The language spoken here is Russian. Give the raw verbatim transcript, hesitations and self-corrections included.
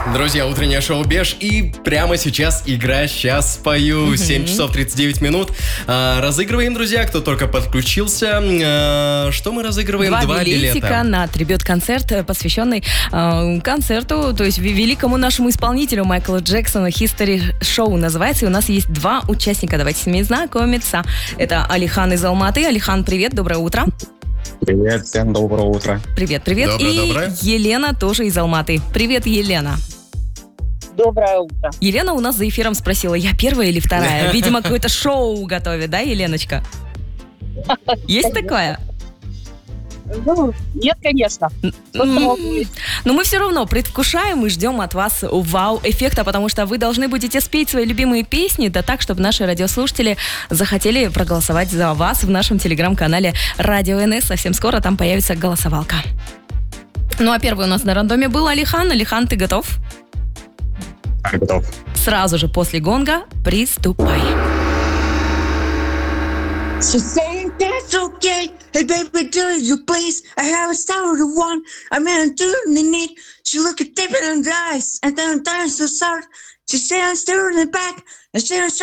Друзья, утреннее шоу «Беж» и прямо сейчас игра «Сейчас спою». Mm-hmm. семь часов тридцать девять минут. А, разыгрываем, друзья, кто только подключился. А, что мы разыгрываем? Два, Два билетика билета на трибьют-концерт, посвященный э, концерту, то есть великому нашему исполнителю Майкла Джексона. History Show называется. И у нас есть два участника. Давайте с ними знакомиться. Это Алихан из Алматы. Алихан, привет, доброе утро. Привет, всем доброе утро. Привет, привет. Доброе, и доброе. Елена тоже из Алматы. Привет, Елена. Доброе утро. Елена у нас за эфиром спросила, я первая или вторая? Видимо, какое-то шоу готовит, да, Еленочка? Есть такое? Ну, нет, конечно. Но мы все равно предвкушаем и ждем от вас вау-эффекта, потому что вы должны будете спеть свои любимые песни, да так, чтобы наши радиослушатели захотели проголосовать за вас в нашем телеграм-канале Радио эн эс. Совсем скоро там появится голосовалка. Ну а первый у нас на рандоме был Алихан. Алихан, ты готов? Я готов. Сразу же после гонга приступай. She's saying that's okay. Hey baby, do you please? I have a star to one. I'm in the need. She look at David in the eyes and then turns to start. She said I'm still in the back. And she